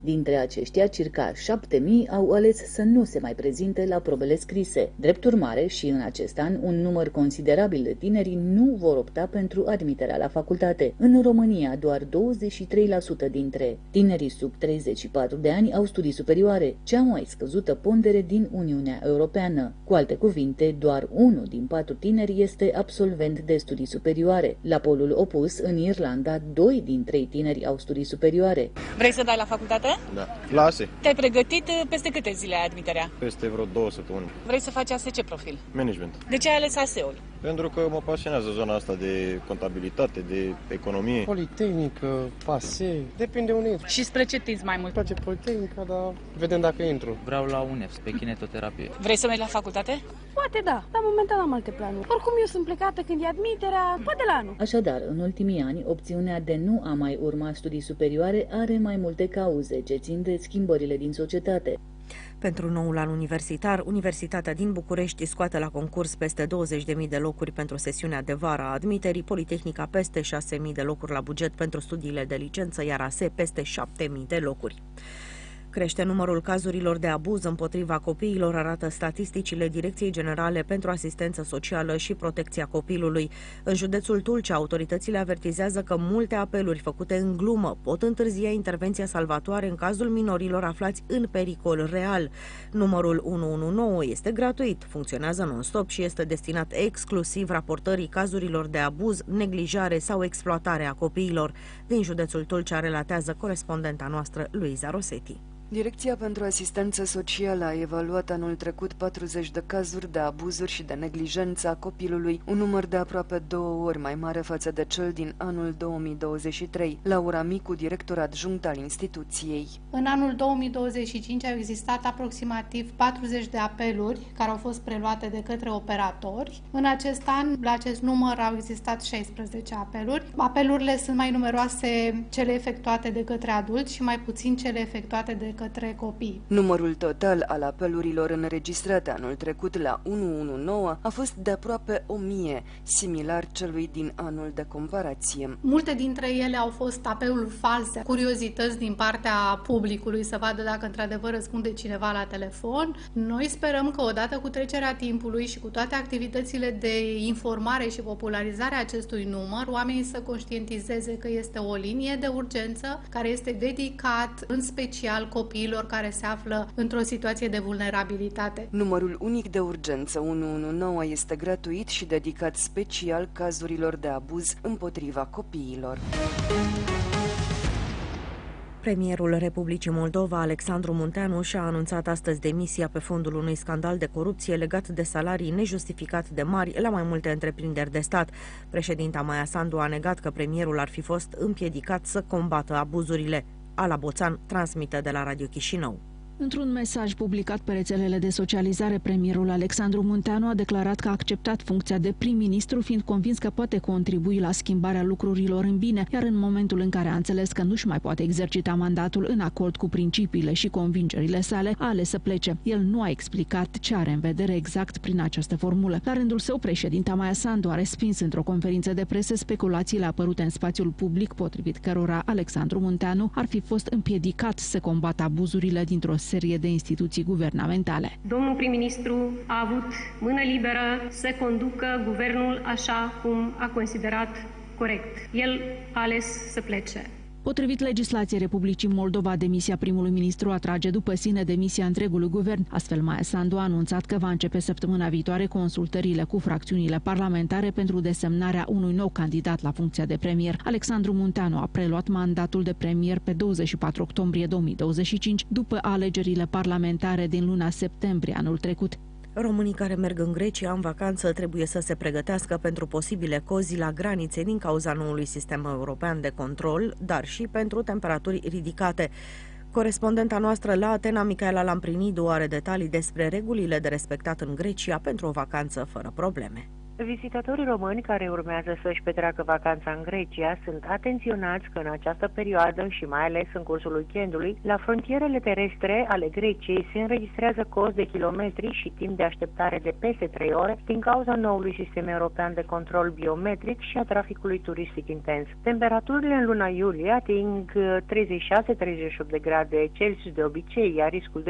Dintre aceștia, circa 7.000 au ales să nu se mai prezinte la probele scrise. Drept urmare, și în acest an, un număr considerabil de tineri nu vor opta pentru admiterea la facultate. În România, doar 23% dintre tinerii sub 34 de ani au studii superioare, cea mai scăzută pondere din Uniunea Europeană. Cu alte cuvinte, doar 1 din 4 tineri este absolvent de studii superioare. La polul opus, în Irlanda, 2 din 3 tineri au studii superioare. Vrei să dai la facultate? Da. Clase. Te-ai pregătit? Peste câte zile ai admiterea? Peste vreo 2 săptămâni. Vrei să faci ce profil? Management. De ce ai ales ASE-ul? Pentru că mă pasionează zona asta de contabilitate, de economie. Politehnică, PASE, depinde unde intru. Și spre ce tinzi mai mult? Îmi place Politehnica, dar vedem dacă intru. Vreau la UNEF, pe kinetoterapie. Vrei să mergi la facultate? Poate da, dar momentan am alte planuri. Oricum eu sunt plecată când e admiterea, poate la anul. Așadar, în ultimii ani, opțiunea de nu a mai urma studii superioare are mai multe cauze ce țin de schimbările din societate. Pentru noul an universitar, Universitatea din București scoate la concurs peste 20.000 de locuri pentru sesiunea de vară a admiterii, Politehnica peste 6.000 de locuri la buget pentru studiile de licență, iar ASE peste 7.000 de locuri. Crește numărul cazurilor de abuz împotriva copiilor, arată statisticile Direcției Generale pentru Asistență Socială și Protecția Copilului. În județul Tulcea, autoritățile avertizează că multe apeluri făcute în glumă pot întârzia intervenția salvatoare în cazul minorilor aflați în pericol real. Numărul 119 este gratuit, funcționează non-stop și este destinat exclusiv raportării cazurilor de abuz, neglijare sau exploatare a copiilor. Din județul Tulcea relatează corespondenta noastră Luiza Rosetti. Direcția pentru Asistență Socială a evaluat anul trecut 40 de cazuri de abuzuri și de neglijență a copilului, un număr de aproape 2 ori mai mare față de cel din anul 2023. Laura Micu, director adjunct al instituției. În anul 2025 au existat aproximativ 40 de apeluri care au fost preluate de către operatori. În acest an, la acest număr au existat 16 apeluri. Apelurile sunt mai numeroase cele efectuate de către adulți și mai puțin cele efectuate de către copii. Numărul total al apelurilor înregistrate anul trecut la 119 a fost de aproape 1000, similar celui din anul de comparație. Multe dintre ele au fost apeluri false, curiozități din partea publicului să vadă dacă într-adevăr răspunde cineva la telefon. Noi sperăm că odată cu trecerea timpului și cu toate activitățile de informare și popularizare a acestui număr, oamenii să conștientizeze că este o linie de urgență care este dedicat în special copiilor care se află într-o situație de vulnerabilitate. Numărul unic de urgență 119 este gratuit și dedicat special cazurilor de abuz împotriva copiilor. Premierul Republicii Moldova, Alexandru Munteanu, și-a anunțat astăzi demisia pe fondul unui scandal de corupție legat de salarii nejustificat de mari la mai multe întreprinderi de stat. Președinta Maia Sandu a negat că premierul ar fi fost împiedicat să combată abuzurile. Ala Boțan transmite de la Radio Chișinău. Într-un mesaj publicat pe rețelele de socializare, premierul Alexandru Munteanu a declarat că a acceptat funcția de prim-ministru, fiind convins că poate contribui la schimbarea lucrurilor în bine, iar în momentul în care a înțeles că nu-și mai poate exercita mandatul în acord cu principiile și convingerile sale, a ales să plece. El nu a explicat ce are în vedere exact prin această formulă. La rândul său, președinta Maia Sandu a respins într-o conferință de presă speculațiile apărute în spațiul public, potrivit cărora Alexandru Munteanu ar fi fost împiedicat să combată abuzurile dintr-o serie de instituții guvernamentale. Domnul prim-ministru a avut mână liberă să conducă guvernul așa cum a considerat corect. El a ales să plece. Potrivit legislației Republicii Moldova, demisia primului ministru atrage după sine demisia întregului guvern. Astfel, Maia Sandu a anunțat că va începe săptămâna viitoare consultările cu fracțiunile parlamentare pentru desemnarea unui nou candidat la funcția de premier. Alexandru Munteanu a preluat mandatul de premier pe 24 octombrie 2025, după alegerile parlamentare din luna septembrie anul trecut. Românii care merg în Grecia în vacanță trebuie să se pregătească pentru posibile cozi la granițe din cauza noului sistem european de control, dar și pentru temperaturi ridicate. Corespondenta noastră la Atena, Micaela Lamprinidu, are detalii despre regulile de respectat în Grecia pentru o vacanță fără probleme. Vizitatorii români care urmează să-și petreacă vacanța în Grecia sunt atenționați că în această perioadă și mai ales în cursul weekendului, la frontierele terestre ale Greciei se înregistrează cozi de kilometri și timp de așteptare de peste 3 ore din cauza noului sistem european de control biometric și a traficului turistic intens. Temperaturile în luna iulie ating 36-38 de grade Celsius de obicei, iar riscul de